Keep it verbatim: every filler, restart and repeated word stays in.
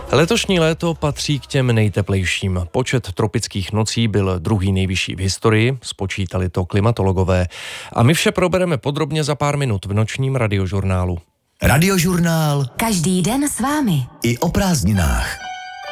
Letošní léto patří k těm nejteplejším. Počet tropických nocí byl druhý nejvyšší v historii, spočítali to klimatologové. A my vše probereme podrobně za pár minut v nočním radiožurnálu. Radiožurnál. Každý den s vámi. I o prázdninách.